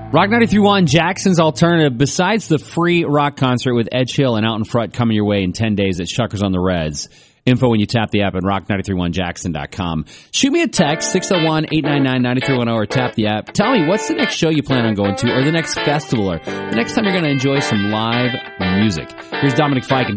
Rock 93.1, Jackson's Alternative. Besides the free rock concert with Ed Hill and Out in Front coming your way in 10 days at Shuckers on the Reds. Info when you tap the app at rock931jackson.com. Shoot me a text, 601-899-9310, or tap the app. Tell me, what's the next show you plan on going to, or the next festival, or the next time you're going to enjoy some live music. Here's Dominic Fike and